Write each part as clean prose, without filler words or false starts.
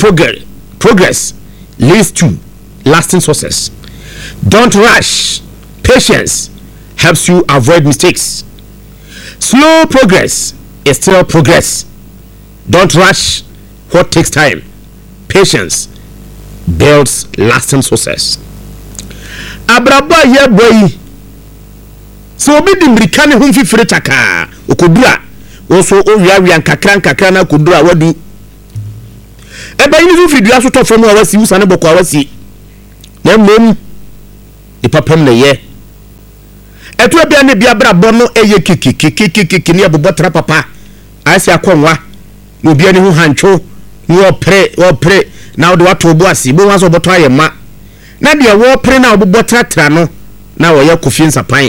progress leads to lasting success. Don't rush. Patience helps you avoid mistakes. Slow progress is still progress. Don't rush what takes time. Patience builds lasting success. Abraba ye boy. So obi di mrika ne ho mfifire chaka. Okodura. Oso owiawian kakran na kodura wadu. Eba yi ni fidua so tofo no awasi usane boko awasi. Na mmom ipapam na ye. Etu bia ne bia brabo no eye kiki ne abobotra papa. Asi akonwa. No bia ne ho hancho. Ni opre na wo de wato obo asi bo waso boto ayema. Na de wo pre na obobotra tra no na wo ye kofi nsapan.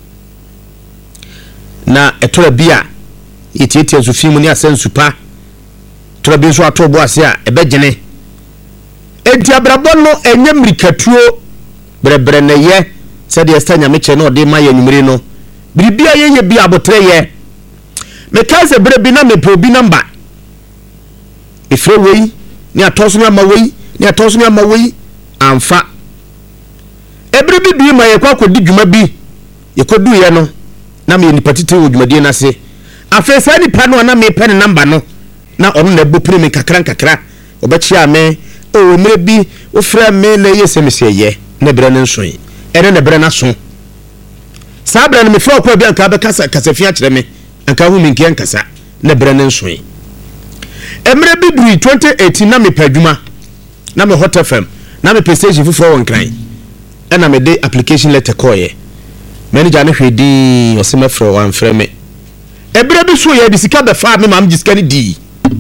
Na etora bia yetieti azufi mu ni asensupa. Tora bi so ato obo asi a ebegene. Enti abrabo no enye mrikatuo brebre na ye se de estanya meche no de ma ye nwumire no. Biribia ye bia abotre ye. Mekaze brebi na mepo bi number. Ifre wei ni atoso na ma wei ni atoso na ma wei amfa. Ebrebi bi ma ye kwa kodi dwuma bi ye kodu ye no na me ni patite wo dwumade na se. Afesa ni pa no na me pen number no na onu na bu premi kakra obechia me o mre bi o fra me na ye semese ye na bre ne nso yi ene na bre na so sa bre ne me fra kwa bi anka be kasa kasafia kire me anka hu mi nkian kasa na bre ne nso yi emre bi duri 2018 na me padwuma na me Hot FM na me prestige fufuro won kran ena me de application letter koye manager ne hwedi osema fra wan fra me ebre bi so ye di sika be fa me mam jiska ni di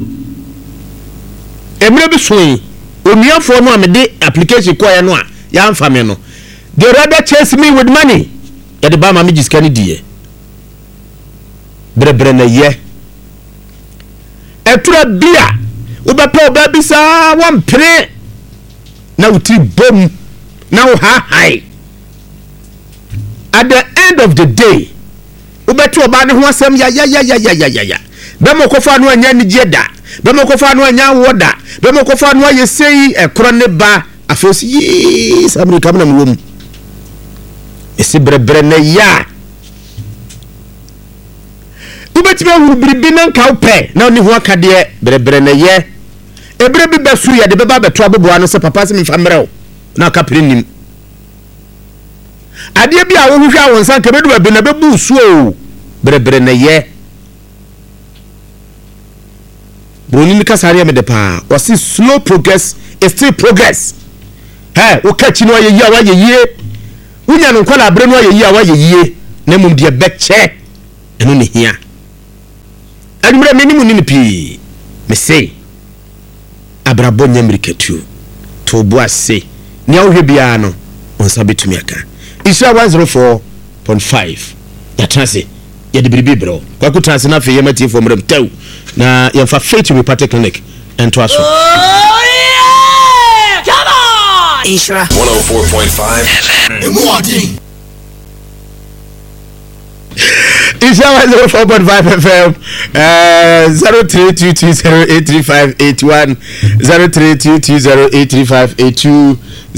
emre bi so yi onuafo no amede application koye no a ya amfa me no they rather chase me with money ya de ba mam jiska ni di bre na ye etura bia obepa obabi sa wan pre na uti bom na ha hai at the end of the day obetu oba ne ho asem ya be mo kofa no anya ni jeda be mo kofa no anya woda be mo kofa no ayesei ekro ne ba afos yi samri kam na mwom esi bre na ya ubetibe hu biribi na nka upe na oni ho akade bre na ye ebre bi besu ye de beba beto aboboa no se papa se mfa mrew na kapire nim ade bi a wo hwehwa won san ka bedu abi na bebu suo bre na ye broni ni kasare me de pa o si slow progress is still progress o kachi no ye ya wa ye yie unya no kwala bre no ye yie wa ye yie na mum de beche eno ne hia adumre me ni mu ni pi me say abrabo nyamrikatu to bo ase ni awhwe bia no onsa betumi aka Isra 104.5 ya transe ya de biribi bro kwa ku transe na fe yamati fo mrem taw na yamfa Faith Repathe Clinic ento aso come on Isra 104.5 Emodi Isra 104.5 FM 0322083581 0322083582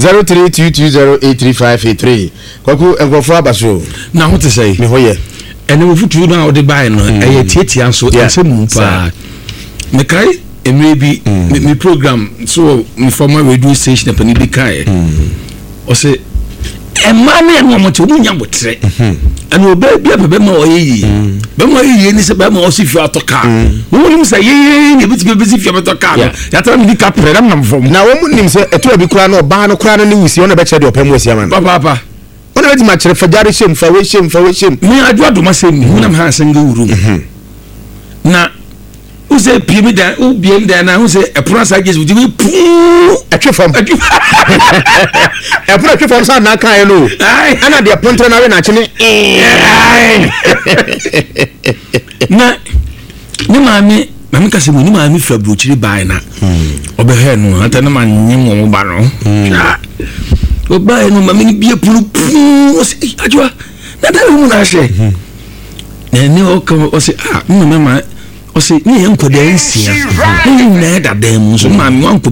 0322083583 kwaku enkofo abaso na ho te sei me hoye ene wo futu na o de bai no eye tietia so ese mu pa me kai emre bi me program so me former radio station pani bi kai o se emane no mo te mu nya botre ene o ba bia be ma o yi be ma yi ni se be ma o si fi atoka wo nim se yi ni bi be si fi atoka ya tra mi ka pre na mfom na wo nim se eto bi kura no ba no kura no ni wusi ona be che de opam wasi ama papa ona be di ma chere fajare shem fa we shem me adu adu ma sem ni na ma hasen ga wuru na use pimi da u biem da na use epura sa jesu di pu etwefam epura etwefam sa na kan no ana de pontre na we na chene na ni mami kase mu ni mami fra brochiri bai na obehe no anta na ma nyim wo ba no o bai no mami ni bie pulu o se ajwa na da mu na hye na ni o ka o se mama o se ni enkoda nsia ni na da dem so mami wan